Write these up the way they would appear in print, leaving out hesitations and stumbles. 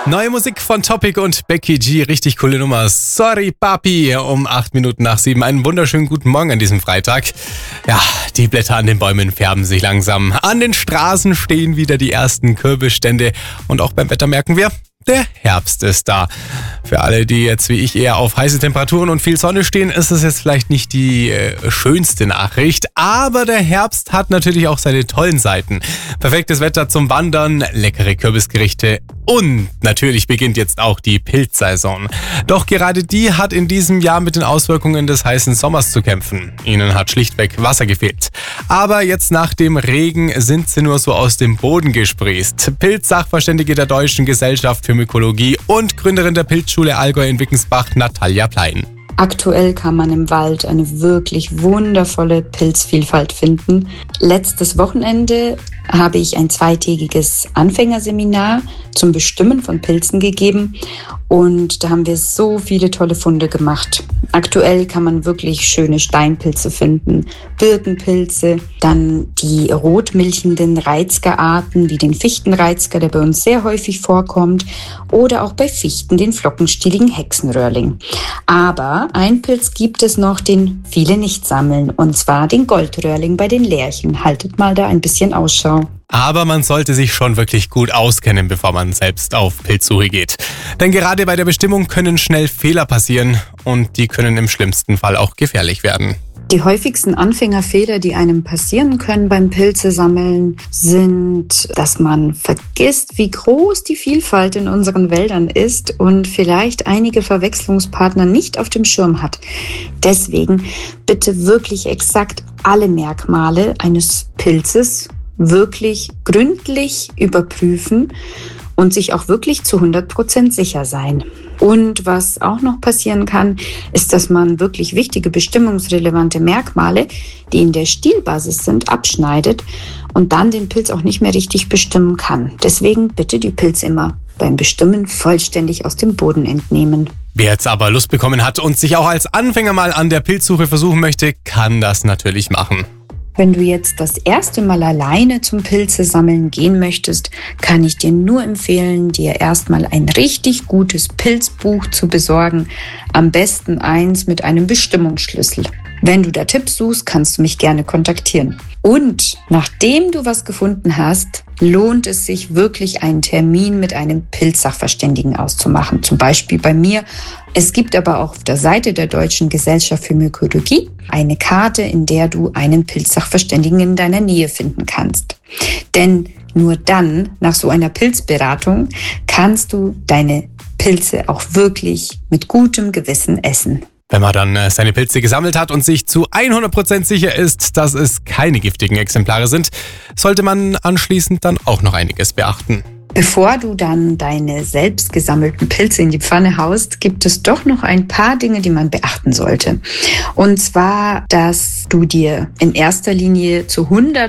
Neue Musik von Topic und Becky G, richtig coole Nummer. Sorry Papi, um 7:08. Einen wunderschönen guten Morgen an diesem Freitag. Ja, die Blätter an den Bäumen färben sich langsam. An den Straßen stehen wieder die ersten Kürbisstände. Und auch beim Wetter merken wir, der Herbst ist da. Für alle, die jetzt wie ich eher auf heiße Temperaturen und viel Sonne stehen, ist es jetzt vielleicht nicht die schönste Nachricht. Aber der Herbst hat natürlich auch seine tollen Seiten. Perfektes Wetter zum Wandern, leckere Kürbisgerichte und natürlich beginnt jetzt auch die Pilzsaison. Doch gerade die hat in diesem Jahr mit den Auswirkungen des heißen Sommers zu kämpfen. Ihnen hat schlichtweg Wasser gefehlt. Aber jetzt nach dem Regen sind sie nur so aus dem Boden gesprießt. Pilzsachverständige der Deutschen Gesellschaft für Mykologie und Gründerin der Pilzschule Allgäu in Wickensbach, Natalia Plein. Aktuell kann man im Wald eine wirklich wundervolle Pilzvielfalt finden. Letztes Wochenende habe ich ein 2-tägiges Anfängerseminar zum Bestimmen von Pilzen gegeben und da haben wir so viele tolle Funde gemacht. Aktuell kann man wirklich schöne Steinpilze finden, Birkenpilze, dann die rotmilchenden Reizgerarten wie den Fichtenreizger, der bei uns sehr häufig vorkommt, oder auch bei Fichten den flockenstieligen Hexenröhrling. Aber einen Pilz gibt es noch, den viele nicht sammeln, und zwar den Goldröhrling bei den Lerchen. Haltet mal da ein bisschen Ausschau. Aber man sollte sich schon wirklich gut auskennen, bevor man selbst auf Pilzsuche geht. Denn gerade bei der Bestimmung können schnell Fehler passieren und die können im schlimmsten Fall auch gefährlich werden. Die häufigsten Anfängerfehler, die einem passieren können beim Pilzesammeln, sind, dass man vergisst, wie groß die Vielfalt in unseren Wäldern ist und vielleicht einige Verwechslungspartner nicht auf dem Schirm hat. Deswegen bitte wirklich exakt alle Merkmale eines Pilzes wirklich gründlich überprüfen und sich auch wirklich zu 100% sicher sein. Und was auch noch passieren kann, ist, dass man wirklich wichtige bestimmungsrelevante Merkmale, die in der Stielbasis sind, abschneidet und dann den Pilz auch nicht mehr richtig bestimmen kann. Deswegen bitte die Pilze immer beim Bestimmen vollständig aus dem Boden entnehmen. Wer jetzt aber Lust bekommen hat und sich auch als Anfänger mal an der Pilzsuche versuchen möchte, kann das natürlich machen. Wenn du jetzt das erste Mal alleine zum Pilzesammeln gehen möchtest, kann ich dir nur empfehlen, dir erstmal ein richtig gutes Pilzbuch zu besorgen. Am besten eins mit einem Bestimmungsschlüssel. Wenn du da Tipps suchst, kannst du mich gerne kontaktieren. Und nachdem du was gefunden hast, lohnt es sich wirklich, einen Termin mit einem Pilzsachverständigen auszumachen. Zum Beispiel bei mir. Es gibt aber auch auf der Seite der Deutschen Gesellschaft für Mykologie eine Karte, in der du einen Pilzsachverständigen in deiner Nähe finden kannst. Denn nur dann, nach so einer Pilzberatung, kannst du deine Pilze auch wirklich mit gutem Gewissen essen. Wenn man dann seine Pilze gesammelt hat und sich zu 100% sicher ist, dass es keine giftigen Exemplare sind, sollte man anschließend dann auch noch einiges beachten. Bevor du dann deine selbst gesammelten Pilze in die Pfanne haust, gibt es doch noch ein paar Dinge, die man beachten sollte. Und zwar, dass du dir in erster Linie zu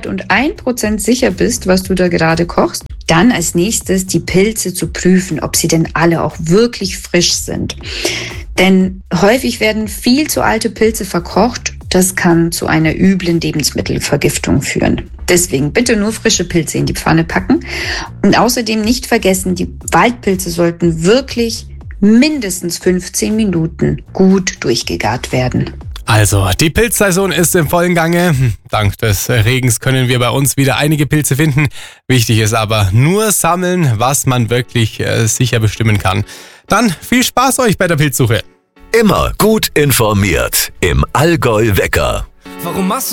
101% sicher bist, was du da gerade kochst. Dann als nächstes die Pilze zu prüfen, ob sie denn alle auch wirklich frisch sind. Denn häufig werden viel zu alte Pilze verkocht. Das kann zu einer üblen Lebensmittelvergiftung führen. Deswegen bitte nur frische Pilze in die Pfanne packen. Und außerdem nicht vergessen, die Waldpilze sollten wirklich mindestens 15 Minuten gut durchgegart werden. Also, die Pilzsaison ist im vollen Gange. Dank des Regens können wir bei uns wieder einige Pilze finden. Wichtig ist aber nur sammeln, was man wirklich sicher bestimmen kann. Dann viel Spaß euch bei der Pilzsuche. Immer gut informiert im Allgäu Wecker. Warum machst